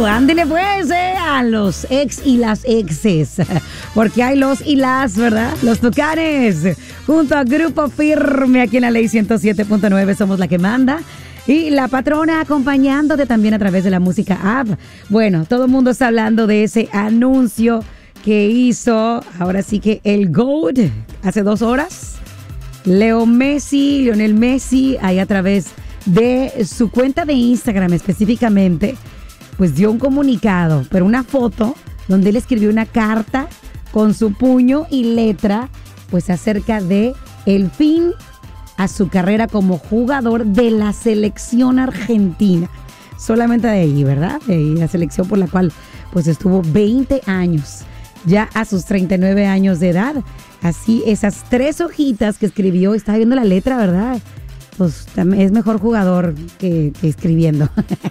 ándele pues a los ex y las exes, porque hay los y las, ¿verdad? Los Tucanes, junto a Grupo Firme, aquí en la Ley 107.9, somos la que manda. Y la patrona acompañándote también a través de la música app. Bueno, todo el mundo está hablando de ese anuncio que hizo, ahora sí que el GOAT, hace 2 horas. Lionel Messi, ahí a través de su cuenta de Instagram específicamente, pues dio un comunicado, pero una foto donde él escribió una carta con su puño y letra, pues acerca de el fin a su carrera como jugador de la selección argentina. Solamente de ahí, ¿verdad? De ahí, la selección por la cual pues estuvo 20 años, ya a sus 39 años de edad. Así, esas 3 hojitas que escribió, estaba viendo la letra, ¿verdad? Pues es mejor jugador que escribiendo.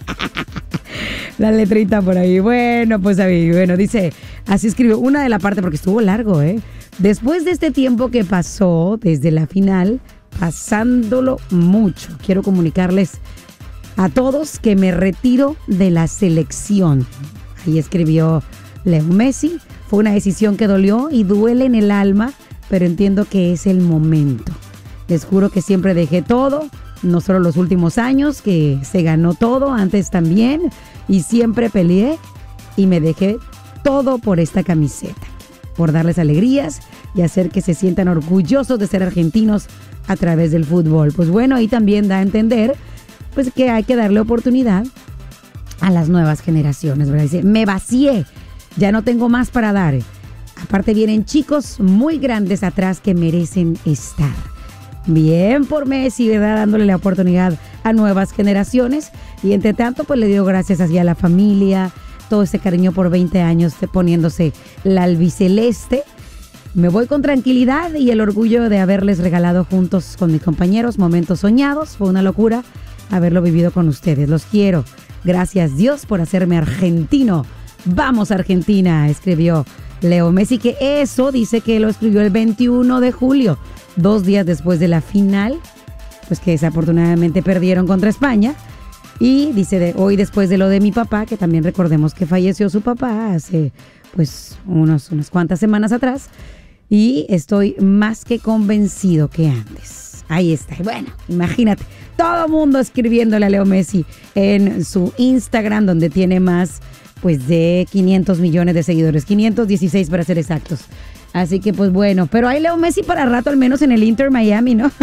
La letrita por ahí. Bueno, pues ahí, bueno, dice, así escribió una de la parte, porque estuvo largo, ¿eh? Después de este tiempo que pasó desde la final, pasándolo mucho, quiero comunicarles a todos que me retiro de la selección. Ahí escribió Leo Messi. Fue una decisión que dolió y duele en el alma, pero entiendo que es el momento. Les juro que siempre dejé todo, no solo los últimos años, que se ganó todo, antes también, y siempre peleé y me dejé todo por esta camiseta, por darles alegrías y hacer que se sientan orgullosos de ser argentinos a través del fútbol. Pues bueno, ahí también da a entender pues que hay que darle oportunidad a las nuevas generaciones, ¿verdad? Dice, me vacié, ya no tengo más para dar. Aparte vienen chicos muy grandes atrás que merecen estar. Bien por Messi, ¿verdad? Dándole la oportunidad a nuevas generaciones. Y entre tanto, pues le dio gracias así a la familia, todo ese cariño por 20 años poniéndose la albiceleste. Me voy con tranquilidad y el orgullo de haberles regalado juntos con mis compañeros momentos soñados. Fue una locura haberlo vivido con ustedes. Los quiero. Gracias Dios por hacerme argentino. Vamos Argentina, escribió Leo Messi, que eso dice que lo escribió el 21 de julio, 2 días después de la final, pues que desafortunadamente perdieron contra España. Y dice, hoy después de lo de mi papá, que también recordemos que falleció su papá hace pues unas cuantas semanas atrás, y estoy más que convencido que antes. Ahí está. Bueno, imagínate, todo mundo escribiéndole a Leo Messi en su Instagram, donde tiene más pues de 500 millones de seguidores, 516 para ser exactos. Así que pues bueno, pero hay Leo Messi para rato, al menos en el Inter Miami, ¿no?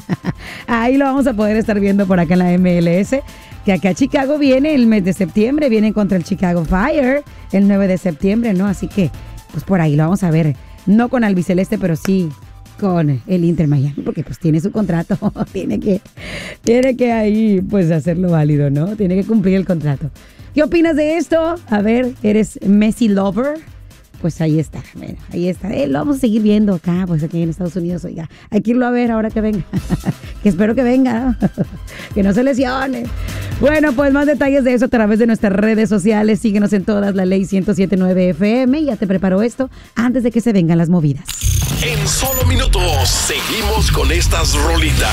Ahí lo vamos a poder estar viendo por acá en la MLS, que acá Chicago viene el mes de septiembre, viene contra el Chicago Fire el 9 de septiembre, ¿no? Así que pues por ahí lo vamos a ver, no con albiceleste, pero sí con el Inter Miami, porque pues tiene su contrato, tiene que ahí pues hacerlo válido, ¿no? Tiene que cumplir el contrato. ¿Qué opinas de esto? A ver, ¿eres Messi lover? Pues ahí está, bueno, ahí está. Lo vamos a seguir viendo acá, pues aquí en Estados Unidos, oiga. Hay que irlo a ver ahora que venga. Que espero que venga, ¿no? Que no se lesione. Bueno, pues más detalles de eso a través de nuestras redes sociales. Síguenos en todas, la Ley 107.9 FM. Ya te preparo esto antes de que se vengan las movidas. En solo minutos, seguimos con estas rolitas.